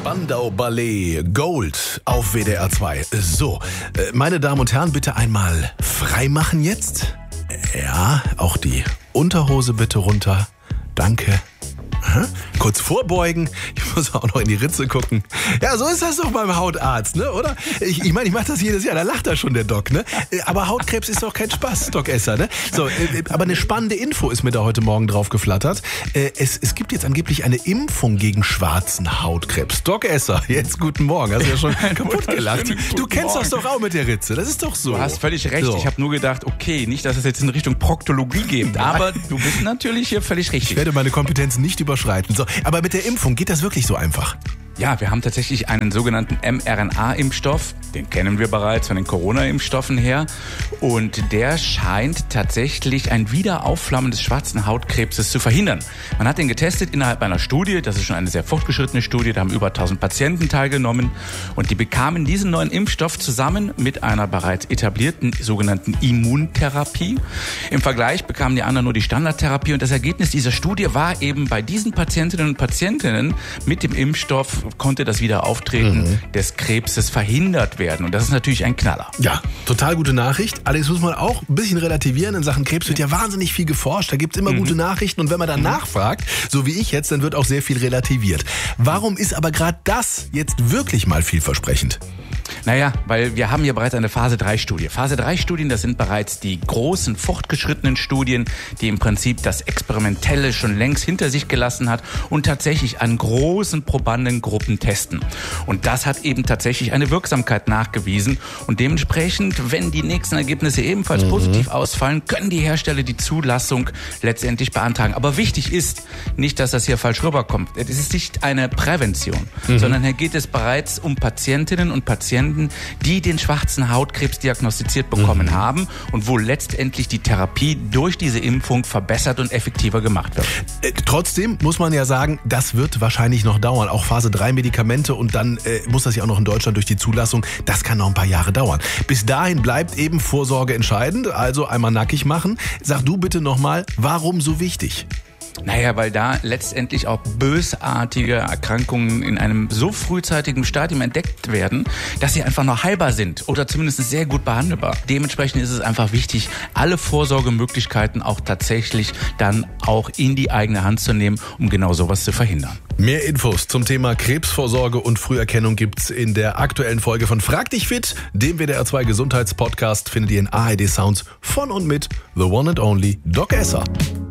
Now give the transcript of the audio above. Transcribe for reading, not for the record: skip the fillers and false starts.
Spandau Ballet Gold auf WDR 2. So, meine Damen und Herren, bitte einmal frei machen jetzt. Ja, auch die Unterhose bitte runter. Danke. Kurz vorbeugen, ich muss auch noch in die Ritze gucken. Ja, so ist das doch beim Hautarzt, ne, oder? Ich meine, ich mache das jedes Jahr, da lacht da schon der Doc, ne? Aber Hautkrebs ist doch kein Spaß, Doc Esser, ne? So, aber eine spannende Info ist mir da heute Morgen drauf geflattert. Es gibt jetzt angeblich eine Impfung gegen schwarzen Hautkrebs. Doc Esser, jetzt guten Morgen, hast du ja schon kaputt gelacht. Du kennst das doch auch mit der Ritze, das ist doch so. Du hast völlig recht, so. Ich habe nur gedacht, okay, nicht, dass es jetzt in Richtung Proktologie geht, aber du bist natürlich hier völlig richtig. Ich werde meine Kompetenz nicht überschreiten. So, aber mit der Impfung geht das wirklich so einfach? Ja, wir haben tatsächlich einen sogenannten mRNA-Impfstoff. Den kennen wir bereits von den Corona-Impfstoffen her. Und der scheint tatsächlich ein Wiederaufflammen des schwarzen Hautkrebses zu verhindern. Man hat den getestet innerhalb einer Studie. Das ist schon eine sehr fortgeschrittene Studie. Da haben über 1000 Patienten teilgenommen. Und die bekamen diesen neuen Impfstoff zusammen mit einer bereits etablierten sogenannten Immuntherapie. Im Vergleich bekamen die anderen nur die Standardtherapie. Und das Ergebnis dieser Studie war eben, bei diesen Patientinnen und Patientinnen mit dem Impfstoff konnte das Wiederauftreten des Krebses verhindert werden. Und das ist natürlich ein Knaller. Ja, total gute Nachricht. Allerdings muss man auch ein bisschen relativieren. In Sachen Krebs wird ja wahnsinnig viel geforscht. Da gibt es immer gute Nachrichten. Und wenn man dann nachfragt, so wie ich jetzt, dann wird auch sehr viel relativiert. Warum ist aber gerade das jetzt wirklich mal vielversprechend? Naja, weil wir haben hier bereits eine Phase-3-Studie. Phase-3-Studien, das sind bereits die großen, fortgeschrittenen Studien, die im Prinzip das Experimentelle schon längst hinter sich gelassen hat und tatsächlich an großen Probandengruppen testen. Und das hat eben tatsächlich eine Wirksamkeit nachgewiesen. Und dementsprechend, wenn die nächsten Ergebnisse ebenfalls positiv ausfallen, können die Hersteller die Zulassung letztendlich beantragen. Aber wichtig ist nicht, dass das hier falsch rüberkommt. Es ist nicht eine Prävention, sondern hier geht es bereits um Patientinnen und Patienten, die den schwarzen Hautkrebs diagnostiziert bekommen haben und wo letztendlich die Therapie durch diese Impfung verbessert und effektiver gemacht wird. Trotzdem muss man ja sagen, das wird wahrscheinlich noch dauern. Auch Phase 3 Medikamente und dann muss das ja auch noch in Deutschland durch die Zulassung. Das kann noch ein paar Jahre dauern. Bis dahin bleibt eben Vorsorge entscheidend, also einmal nackig machen. Sag du bitte nochmal, warum so wichtig? Naja, weil da letztendlich auch bösartige Erkrankungen in einem so frühzeitigen Stadium entdeckt werden, dass sie einfach noch heilbar sind oder zumindest sehr gut behandelbar. Dementsprechend ist es einfach wichtig, alle Vorsorgemöglichkeiten auch tatsächlich dann auch in die eigene Hand zu nehmen, um genau sowas zu verhindern. Mehr Infos zum Thema Krebsvorsorge und Früherkennung gibt's in der aktuellen Folge von Frag dich fit, dem WDR 2 Gesundheitspodcast, findet ihr in ARD Sounds von und mit The One and Only Doc Esser.